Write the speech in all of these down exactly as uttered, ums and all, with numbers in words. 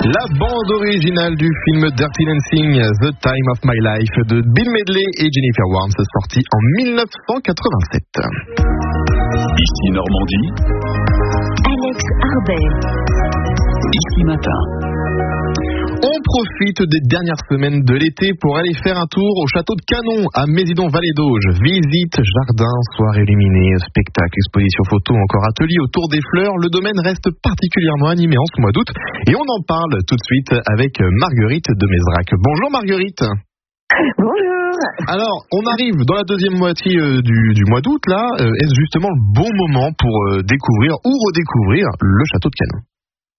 La bande originale du film Dirty Dancing, The Time of My Life de Bill Medley et Jennifer Warnes, sorti en dix-neuf cent quatre-vingt-sept. Ici Normandie, Alex Arbel. Ici Matin. On profite des dernières semaines de l'été pour aller faire un tour au château de Canon à Mézidon-Vallée d'Auge. Visite, jardin, soirée illuminée, spectacle, exposition photo, encore atelier autour des fleurs. Le domaine reste particulièrement animé en ce mois d'août et on en parle tout de suite avec Marguerite de Mézrac. Bonjour Marguerite. Bonjour. Alors, on arrive dans la deuxième moitié euh, du, du mois d'août là. Euh, est-ce justement le bon moment pour euh, découvrir ou redécouvrir le château de Canon ?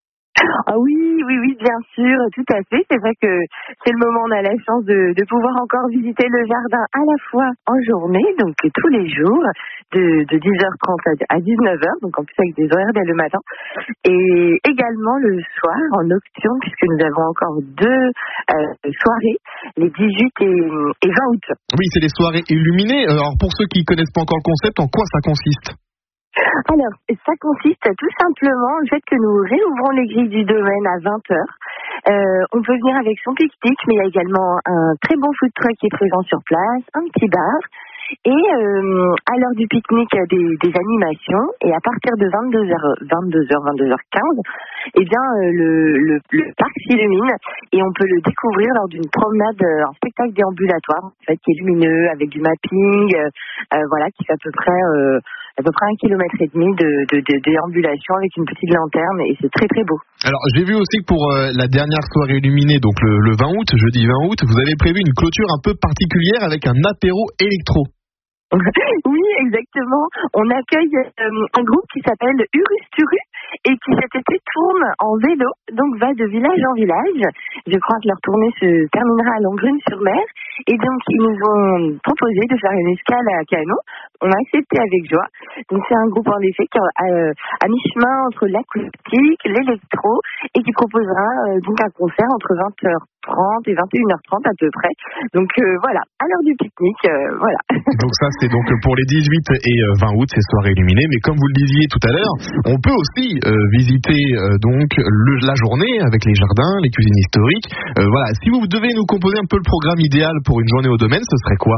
Ah oui, oui, oui, bien sûr, tout à fait. C'est vrai que c'est le moment où on a la chance de, de pouvoir encore visiter le jardin à la fois en journée, donc tous les jours, de, de dix heures trente à dix-neuf heures, donc en plus avec des horaires dès le matin, et également le soir en nocturne, puisque nous avons encore deux euh, soirées, les dix-huit et, et vingt août. Oui, c'est les soirées illuminées. Alors pour ceux qui ne connaissent pas encore le concept, en quoi ça consiste ? Alors, ça consiste tout simplement au fait que nous réouvrons les grilles du domaine à vingt heures. Euh, on peut venir avec son pique-nique, mais il y a également un très bon food truck qui est présent sur place, un petit bar. Et euh, à l'heure du pique-nique, des, des animations. Et à partir de vingt-deux heures, vingt-deux heures, vingt-deux heures quinze, eh bien, euh, le, le, le parc s'illumine et on peut le découvrir lors d'une promenade, euh, un spectacle déambulatoire, en fait, qui est lumineux, avec du mapping, euh, euh, voilà, qui fait à peu près, euh, à peu près un kilomètre et demi de, de, de déambulation avec une petite lanterne et c'est très très beau. Alors, j'ai vu aussi que pour euh, la dernière soirée illuminée, donc le, le vingt août, jeudi vingt août, vous avez prévu une clôture un peu particulière avec un apéro électro. Oui, exactement. On accueille euh, un groupe qui s'appelle Urusturu et qui cet été tourne en vélo, donc va de village en village. Je crois que leur tournée se terminera à Longrune-sur-Mer et donc ils nous ont proposé de faire une escale à Canon. On a accepté avec joie. Donc c'est un groupe en effet qui est à, à mi-chemin entre l'acoustique, l'électro et qui proposera euh, donc un concert entre vingt heures trente et vingt et une heures trente à peu près. Donc euh, voilà, à l'heure du pique-nique, euh, voilà. Donc ça c'est donc pour les dix-huit et vingt août, ces soirées illuminées. Mais comme vous le disiez tout à l'heure, on peut aussi euh, visiter euh, donc le, la journée avec les jardins, les cuisines historiques. Euh, voilà, si vous devez nous composer un peu le programme idéal pour une journée au domaine, ce serait quoi ?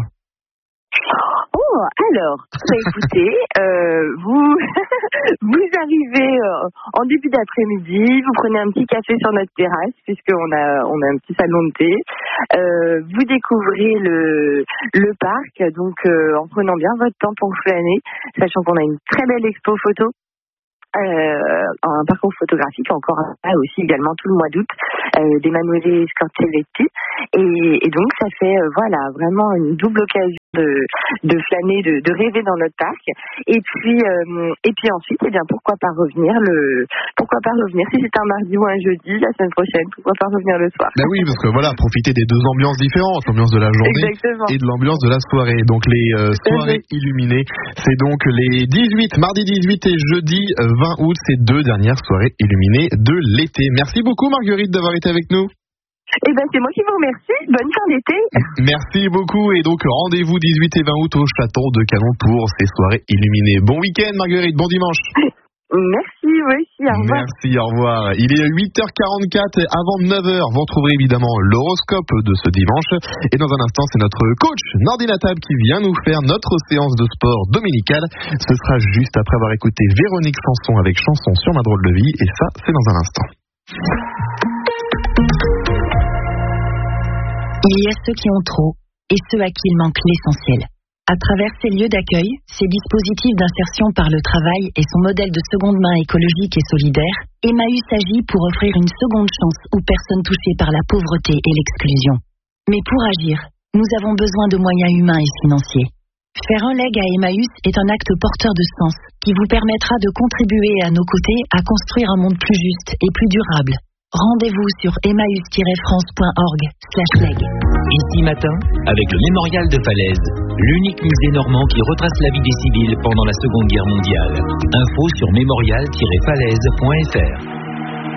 Oh, alors, bah, écoutez, euh, vous vous arrivez euh, en début d'après-midi, vous prenez un petit café sur notre terrasse puisqu'on a on a un petit salon de thé. Euh, vous découvrez le le parc, donc euh, en prenant bien votre temps pour flâner, sachant qu'on a une très belle expo photo. Euh, un parcours photographique encore là aussi également tout le mois d'août euh, d'Emanuele Scorcelletti et, et donc ça fait euh, voilà vraiment une double occasion de, de flâner, de, de rêver dans notre parc et puis euh, et puis ensuite eh bien pourquoi pas revenir le pourquoi pas revenir si c'est un mardi ou un jeudi la semaine prochaine, pourquoi pas revenir le soir. Ben oui, parce que voilà, profiter des deux ambiances différentes, l'ambiance de la journée Exactement. Et de l'ambiance de la soirée. Donc les euh, soirées illuminées, c'est donc les dix-huit, mardi dix-huit et jeudi vingt août, ces deux dernières soirées illuminées de l'été. Merci beaucoup Marguerite d'avoir été avec nous. Eh ben c'est moi qui vous remercie. Bonne fin d'été. Merci beaucoup et donc rendez-vous dix-huit et vingt août au château de Canon pour ces soirées illuminées. Bon week-end Marguerite, bon dimanche. Merci, oui, aussi, au revoir. Merci, au revoir. Il est huit heures quarante-quatre, avant neuf heures, vous retrouverez évidemment l'horoscope de ce dimanche. Et dans un instant, c'est notre coach Nordine Attab qui vient nous faire notre séance de sport dominicale. Ce sera juste après avoir écouté Véronique Sanson avec Chanson sur ma drôle de vie. Et ça, c'est dans un instant. Il y a ceux qui ont trop et ceux à qui il manque l'essentiel. À travers ces lieux d'accueil, ces dispositifs d'insertion par le travail et son modèle de seconde main écologique et solidaire, Emmaüs agit pour offrir une seconde chance aux personnes touchées par la pauvreté et l'exclusion. Mais pour agir, nous avons besoin de moyens humains et financiers. Faire un leg à Emmaüs est un acte porteur de sens qui vous permettra de contribuer à nos côtés à construire un monde plus juste et plus durable. Rendez-vous sur emmaüs tiret france point org slash leg. Ici Matin, avec le Mémorial de Falaise, l'unique musée normand qui retrace la vie des civils pendant la Seconde Guerre mondiale. Info sur mémorial tiret falaise point f r.